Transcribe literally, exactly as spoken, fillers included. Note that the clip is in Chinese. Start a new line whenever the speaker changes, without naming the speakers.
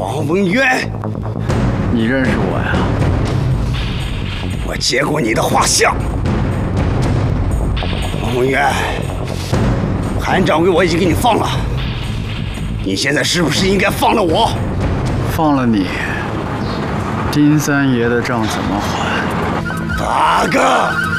方文渊，
你认识我呀？
我接过你的画像。方文渊，韩掌柜我已经给你放了，你现在是不是应该放了我？
放了你，丁三爷的账怎么还？
八哥。